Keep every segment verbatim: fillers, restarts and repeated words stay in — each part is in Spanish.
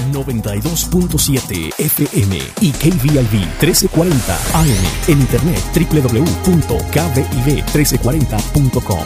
noventa y dos punto siete F M y K V I V trece cuarenta A M. En internet doble u doble u doble u punto k v i v trece cuarenta punto com.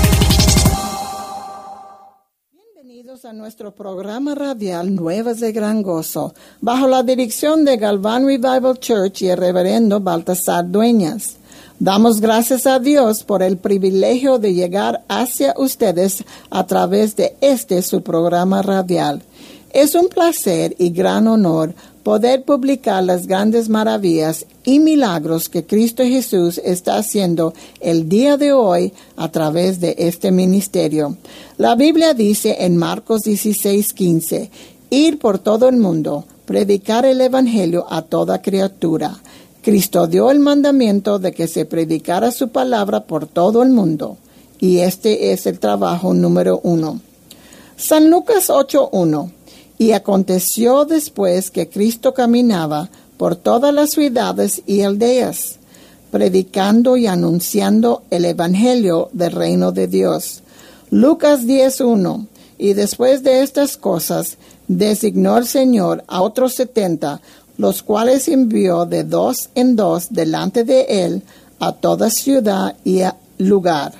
Bienvenidos a nuestro programa radial Nuevas de Gran Gozo, bajo la dirección de Galván Revival Church y el reverendo Baltasar Dueñas. Damos gracias a Dios por el privilegio de llegar hacia ustedes a través de este su programa radial. Es un placer y gran honor poder publicar las grandes maravillas y milagros que Cristo Jesús está haciendo el día de hoy a través de este ministerio. La Biblia dice en Marcos dieciséis quince, ir por todo el mundo, predicar el evangelio a toda criatura. Cristo dio el mandamiento de que se predicara su palabra por todo el mundo, y este es el trabajo número uno. San Lucas ocho uno. Y aconteció después que Cristo caminaba por todas las ciudades y aldeas, predicando y anunciando el evangelio del reino de Dios. Lucas diez uno. Y después de estas cosas, designó el Señor a otros setenta, los cuales envió de dos en dos delante de él a toda ciudad y a lugar.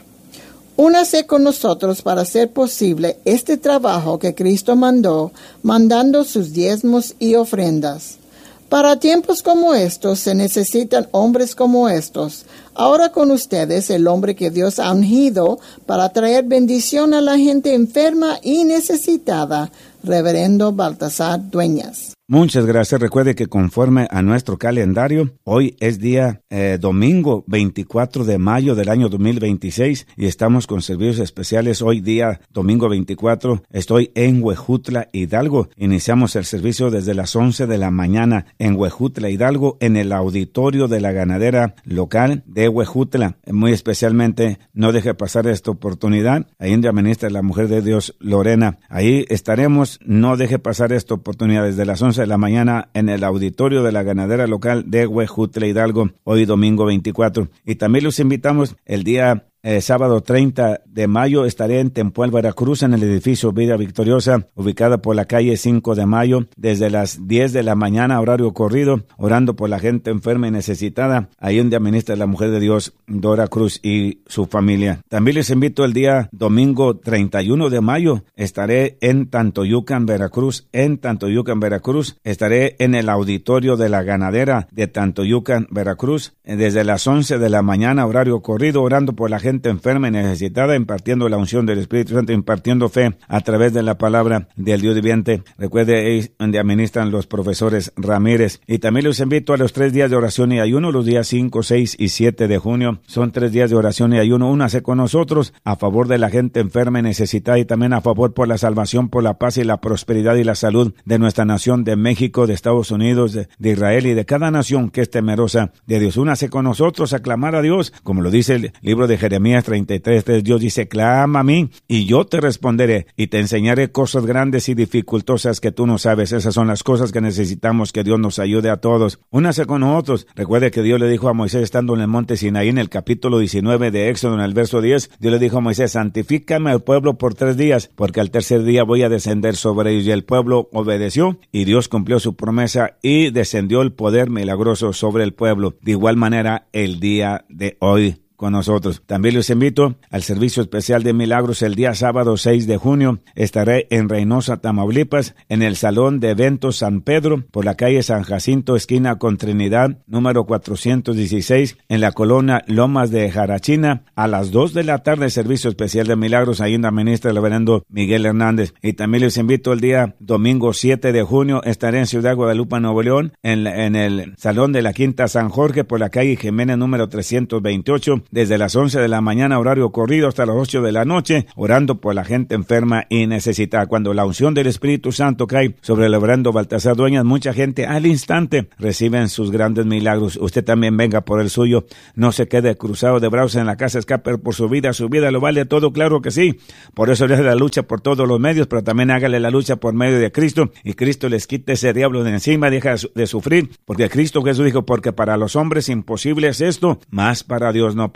Únase con nosotros para hacer posible este trabajo que Cristo mandó, mandando sus diezmos y ofrendas. Para tiempos como estos se necesitan hombres como estos. Ahora con ustedes el hombre que Dios ha ungido para traer bendición a la gente enferma y necesitada, reverendo Baltasar Dueñas. Muchas gracias. Recuerde que conforme a nuestro calendario, hoy es día eh, domingo veinticuatro de mayo del año dos mil veintiséis y estamos con servicios especiales. Hoy día domingo veinticuatro estoy en Huejutla, Hidalgo. Iniciamos el servicio desde las once de la mañana en Huejutla, Hidalgo, en el auditorio de la ganadera local de Huejutla. Muy especialmente, no deje pasar esta oportunidad. Ahí donde ministra la mujer de Dios, Lorena. Ahí estaremos. No deje pasar esta oportunidad desde las once de la mañana en el auditorio de la ganadera local de Huejutla, Hidalgo, hoy domingo veinticuatro. Y también los invitamos el día Eh, sábado treinta de mayo estaré en Tempuel, Veracruz, en el edificio Vida Victoriosa, ubicada por la calle cinco de mayo, desde las diez de la mañana, horario corrido, orando por la gente enferma y necesitada, ahí donde administra la mujer de Dios, Dora Cruz, y su familia. También les invito el día domingo treinta y uno de mayo, estaré en Tantoyucan, Veracruz, en Tantoyucan, Veracruz, estaré en el auditorio de la ganadera de Tantoyucan, Veracruz, desde las once de la mañana, horario corrido, orando por la gente enferma y necesitada, impartiendo la unción del Espíritu Santo, impartiendo fe a través de la palabra del Dios viviente. Recuerde, es donde administran los profesores Ramírez. Y también los invito a los tres días de oración y ayuno, los días cinco, seis y siete de junio. Son tres días de oración y ayuno. Únase con nosotros a favor de la gente enferma y necesitada, y también a favor por la salvación, por la paz y la prosperidad y la salud de nuestra nación, de México, de Estados Unidos, de, de Israel y de cada nación que es temerosa de Dios. Únase con nosotros a clamar a Dios, como lo dice el libro de Jeremías treinta y tres tres. Dios dice: clama a mí y yo te responderé y te enseñaré cosas grandes y dificultosas que tú no sabes. Esas son las cosas que necesitamos, que Dios nos ayude a todos. Únase con nosotros. Recuerde que Dios le dijo a Moisés estando en el monte Sinaí, en el capítulo diecinueve de Éxodo, en el verso diez, Dios le dijo a Moisés: santifícame al pueblo por tres días, porque al tercer día voy a descender sobre ellos. Y el pueblo obedeció y Dios cumplió su promesa y descendió el poder milagroso sobre el pueblo. De igual manera el día de hoy con nosotros. También los invito al servicio especial de milagros el día sábado seis de junio. Estaré en Reynosa, Tamaulipas, en el Salón de Eventos San Pedro, por la calle San Jacinto, esquina con Trinidad, número cuatrocientos dieciséis, en la colonia Lomas de Jarachina, a las dos de la tarde, servicio especial de milagros. Ahí en la ministra el reverendo Miguel Hernández. Y también les invito el día domingo siete de junio. Estaré en Ciudad Guadalupe, Nuevo León, en, en el Salón de la Quinta San Jorge, por la calle Jiménez, número trescientos veintiocho, desde las once de la mañana, horario corrido, hasta las ocho de la noche, orando por la gente enferma y necesitada. Cuando la unción del Espíritu Santo cae sobre el reverendo Baltasar Dueñas, mucha gente al instante reciben sus grandes milagros. Usted también venga por el suyo. No se quede cruzado de brazos en la casa, escape por su vida. Su vida lo vale todo, claro que sí. Por eso le hace la lucha por todos los medios, pero también hágale la lucha por medio de Cristo, y Cristo les quite ese diablo de encima, deja de sufrir, porque Cristo Jesús dijo: porque para los hombres imposible es esto, más para Dios no.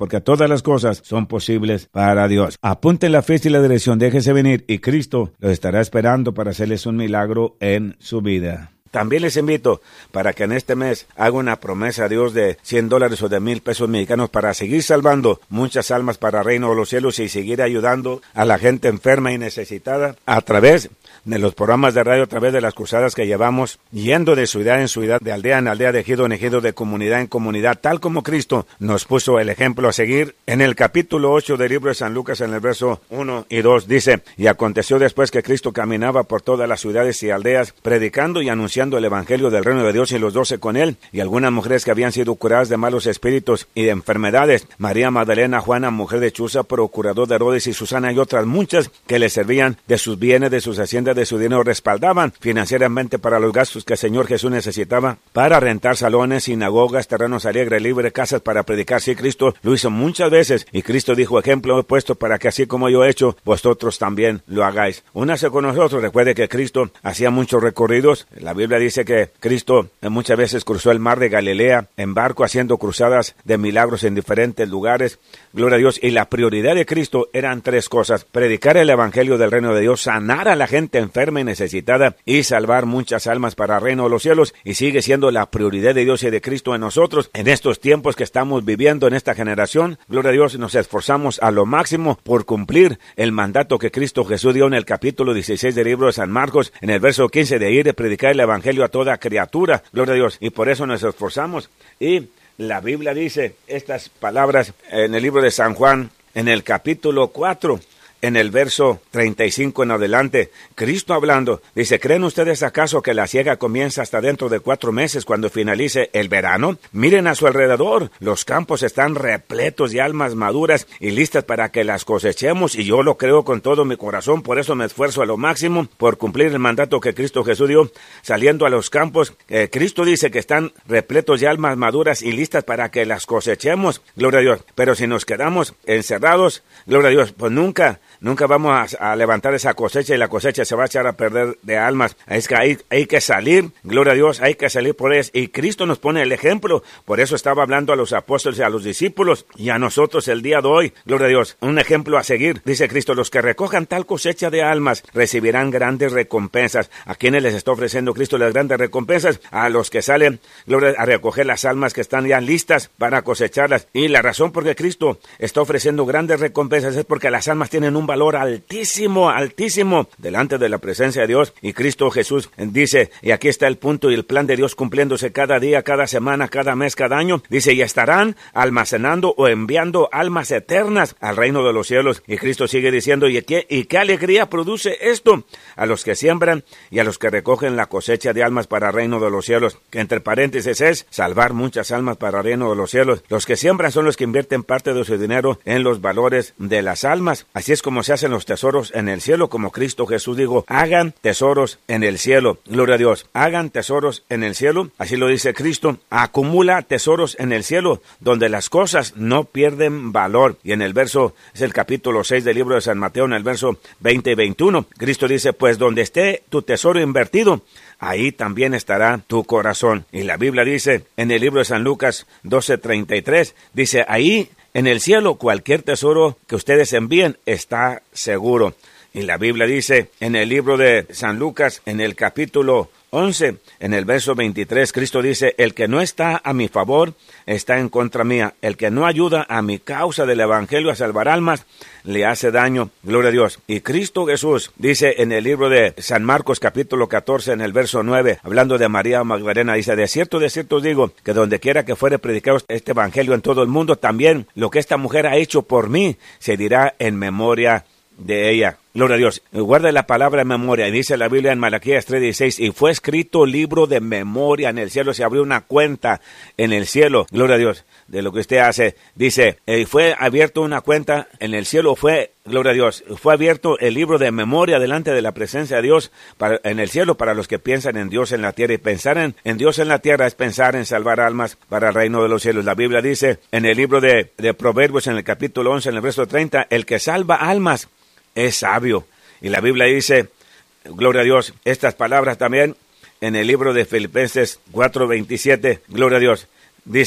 porque todas las cosas son posibles para Dios. Apunten la fecha y la dirección, déjese venir y Cristo los estará esperando para hacerles un milagro en su vida. También les invito para que en este mes haga una promesa a Dios de cien dólares o de mil pesos mexicanos para seguir salvando muchas almas para el reino de los cielos y seguir ayudando a la gente enferma y necesitada a través de los programas de radio, a través de las cruzadas que llevamos, yendo de ciudad en ciudad, de aldea en aldea, de ejido en ejido, de comunidad en comunidad, tal como Cristo nos puso el ejemplo a seguir. En el capítulo ocho del libro de San Lucas, en el verso uno y dos, dice: y aconteció después que Cristo caminaba por todas las ciudades y aldeas, predicando y anunciando el evangelio del reino de Dios, y los doce con él, y algunas mujeres que habían sido curadas de malos espíritus y de enfermedades, María Magdalena, Juana, mujer de Chuza, procurador de Herodes, y Susana, y otras muchas que le servían de sus bienes, de sus haciendas, de su dinero, respaldaban financieramente para los gastos que el Señor Jesús necesitaba para rentar salones, sinagogas, terrenos al aire libre, casas para predicar. Sí, Cristo lo hizo muchas veces, y Cristo dijo: ejemplo he puesto para que así como yo he hecho, vosotros también lo hagáis. Únase con nosotros. Recuerde que Cristo hacía muchos recorridos. La Biblia dice que Cristo muchas veces cruzó el mar de Galilea en barco, haciendo cruzadas de milagros en diferentes lugares. Gloria a Dios. Y la prioridad de Cristo eran tres cosas: predicar el evangelio del reino de Dios, sanar a la gente enferma y necesitada, y salvar muchas almas para el reino de los cielos. Y sigue siendo la prioridad de Dios y de Cristo en nosotros en estos tiempos que estamos viviendo en esta generación. Gloria a Dios. Nos esforzamos a lo máximo por cumplir el mandato que Cristo Jesús dio en el capítulo dieciséis del libro de San Marcos, en el verso quince, de ir y predicar el evangelio a toda criatura. Gloria a Dios. Y por eso nos esforzamos. Y la Biblia dice estas palabras en el libro de San Juan, en el capítulo cuatro, en el verso treinta y cinco en adelante, Cristo hablando, dice: ¿creen ustedes acaso que la siega comienza hasta dentro de cuatro meses, cuando finalice el verano? Miren a su alrededor, los campos están repletos de almas maduras y listas para que las cosechemos, y yo lo creo con todo mi corazón. Por eso me esfuerzo a lo máximo por cumplir el mandato que Cristo Jesús dio, saliendo a los campos. Eh, Cristo dice que están repletos de almas maduras y listas para que las cosechemos. Gloria a Dios. Pero si nos quedamos encerrados, gloria a Dios, pues nunca Nunca vamos a, a levantar esa cosecha, y la cosecha se va a echar a perder de almas. Es que hay, hay que salir, gloria a Dios, hay que salir por ellas. Y Cristo nos pone el ejemplo. Por eso estaba hablando a los apóstoles y a los discípulos, y a nosotros el día de hoy, gloria a Dios, un ejemplo a seguir. Dice Cristo: los que recojan tal cosecha de almas recibirán grandes recompensas. ¿A quienes les está ofreciendo Cristo las grandes recompensas? A los que salen, gloria, a recoger las almas que están ya listas para cosecharlas. Y la razón por qué Cristo está ofreciendo grandes recompensas es porque las almas tienen un valor altísimo, altísimo delante de la presencia de Dios. Y Cristo Jesús dice, y aquí está el punto y el plan de Dios cumpliéndose cada día, cada semana, cada mes, cada año. Dice: y estarán almacenando o enviando almas eternas al reino de los cielos. Y Cristo sigue diciendo: ¿y qué, y qué alegría produce esto? A los que siembran y a los que recogen la cosecha de almas para el reino de los cielos. Que entre paréntesis es salvar muchas almas para el reino de los cielos. Los que siembran son los que invierten parte de su dinero en los valores de las almas. Así es como se hacen los tesoros en el cielo, como Cristo Jesús dijo: hagan tesoros en el cielo. Gloria a Dios. Hagan tesoros en el cielo. Así lo dice Cristo. Acumula tesoros en el cielo, donde las cosas no pierden valor. Y en el verso, es el capítulo seis del libro de San Mateo, en el verso veinte y veintiuno, Cristo dice: pues donde esté tu tesoro invertido, ahí también estará tu corazón. Y la Biblia dice, en el libro de San Lucas doce treinta y tres, dice: ahí en el cielo cualquier tesoro que ustedes envíen está seguro. Y la Biblia dice, en el libro de San Lucas, en el capítulo once, en el verso veintitrés, Cristo dice: el que no está a mi favor está en contra mía. El que no ayuda a mi causa del evangelio a salvar almas, le hace daño. Gloria a Dios. Y Cristo Jesús dice en el libro de San Marcos capítulo catorce, en el verso nueve, hablando de María Magdalena, dice: de cierto, de cierto os digo, que donde quiera que fuere predicado este evangelio en todo el mundo, también lo que esta mujer ha hecho por mí se dirá en memoria de ella. Gloria a Dios. Guarda la palabra en memoria. Y dice la Biblia en Malaquías tres dieciséis: y fue escrito libro de memoria en el cielo. Se abrió una cuenta en el cielo. Gloria a Dios. De lo que usted hace. Dice, y fue abierto una cuenta en el cielo. Fue, gloria a Dios, fue abierto el libro de memoria delante de la presencia de Dios para, en el cielo, para los que piensan en Dios en la tierra. Y pensar en, en Dios en la tierra es pensar en salvar almas para el reino de los cielos. La Biblia dice en el libro de, de Proverbios, en el capítulo once, en el verso treinta, el que salva almas es sabio. Y la Biblia dice, gloria a Dios, estas palabras también en el libro de Filipenses cuatro veintisiete, gloria a Dios, dice,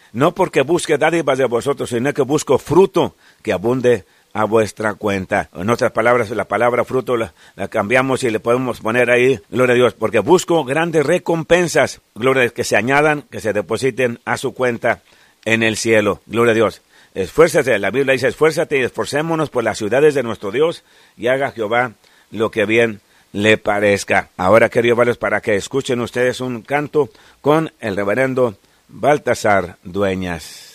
no porque busque dádivas de vosotros, sino que busco fruto que abunde a vuestra cuenta. En otras palabras, la palabra fruto la, la cambiamos y le podemos poner ahí, gloria a Dios, porque busco grandes recompensas, gloria a Dios, que se añadan, que se depositen a su cuenta en el cielo, gloria a Dios. Esfuérzate, la Biblia dice, esfuérzate y esforcémonos por las ciudades de nuestro Dios, y haga Jehová lo que bien le parezca. Ahora quiero llevarles para que escuchen ustedes un canto con el reverendo Baltasar Dueñas.